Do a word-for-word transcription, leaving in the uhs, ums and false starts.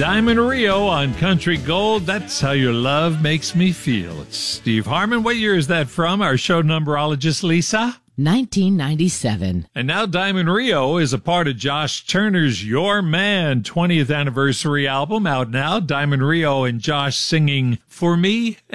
Diamond Rio on Country Gold. That's how your love makes me feel. It's Steve Harmon. What year is that from? Our show numberologist, Lisa? nineteen ninety-seven. And now Diamond Rio is a part of Josh Turner's Your Man twentieth anniversary album out now. Diamond Rio and Josh singing For Me